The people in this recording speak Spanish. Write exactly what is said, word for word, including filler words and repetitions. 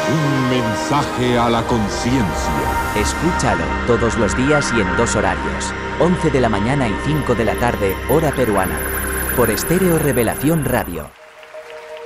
Un mensaje a la conciencia. Escúchalo todos los días y en dos horarios. once de la mañana y cinco de la tarde, hora peruana. Por Estéreo Revelación Radio.